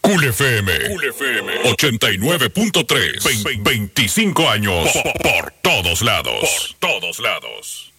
Cool FM 89.3. 25 años por todos lados.